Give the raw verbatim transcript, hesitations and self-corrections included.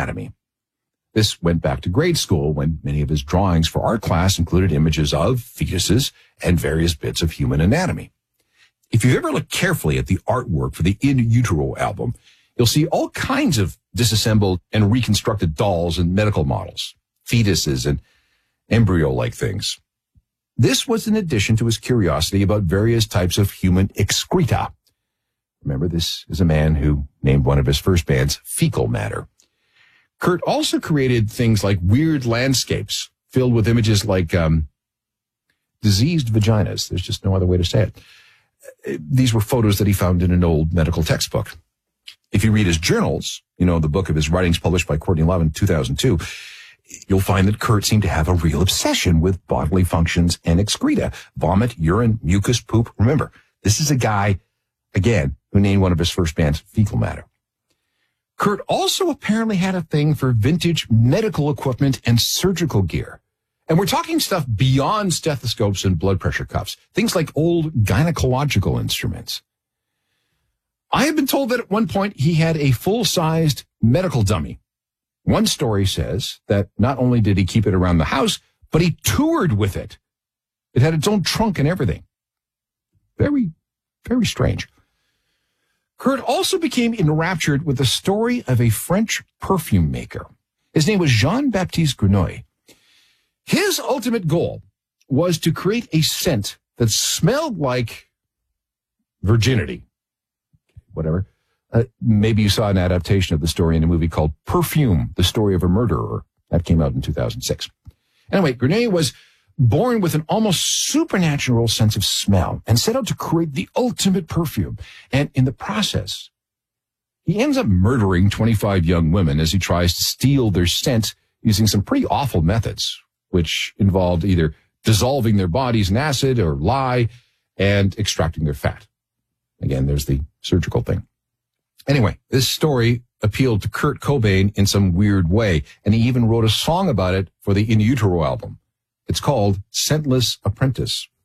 anatomy. This went back to grade school when many of his drawings for art class included images of fetuses and various bits of human anatomy. If you've ever looked carefully at the artwork for the In Utero album, you'll see all kinds of disassembled and reconstructed dolls and medical models, fetuses and embryo-like things. This was in addition to his curiosity about various types of human excreta. Remember, this is a man who named one of his first bands Fecal Matter. Kurt also created things like weird landscapes filled with images like um, diseased vaginas. There's just no other way to say it. These were photos that he found in an old medical textbook. If you read his journals, you know, the book of his writings published by Courtney Love in two thousand two, you'll find that Kurt seemed to have a real obsession with bodily functions and excreta, vomit, urine, mucus, poop. Remember, this is a guy, again, who named one of his first bands Fecal Matter. Kurt also apparently had a thing for vintage medical equipment and surgical gear. And we're talking stuff beyond stethoscopes and blood pressure cuffs, things like old gynecological instruments. I have been told that at one point he had a full-sized medical dummy. One story says that not only did he keep it around the house, but he toured with it. It had its own trunk and everything. Very, very strange. Kurt also became enraptured with the story of a French perfume maker. His name was Jean-Baptiste Grenouille. His ultimate goal was to create a scent that smelled like virginity. Whatever. Uh, maybe you saw an adaptation of the story in a movie called Perfume, the Story of a Murderer. That came out in two thousand six. Anyway, Grenouille was born with an almost supernatural sense of smell and set out to create the ultimate perfume. And in the process, he ends up murdering twenty-five young women as he tries to steal their scent using some pretty awful methods, which involved either dissolving their bodies in acid or lye and extracting their fat. Again, there's the surgical thing. Anyway, this story appealed to Kurt Cobain in some weird way, and he even wrote a song about it for the In Utero album. It's called Scentless Apprentice.